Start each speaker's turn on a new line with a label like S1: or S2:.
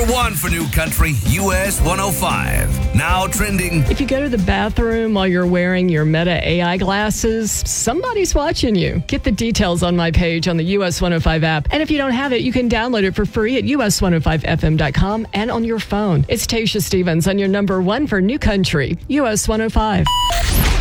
S1: 1 for New Country, US 105. Now trending.
S2: If you go to the bathroom while you're wearing your Meta AI glasses, somebody's watching you. Get the details on my page on the US 105 app. And if you don't have it, you can download it for free at us105fm.com and on your phone. It's Tasha Stevens on your number 1 for New Country, US 105.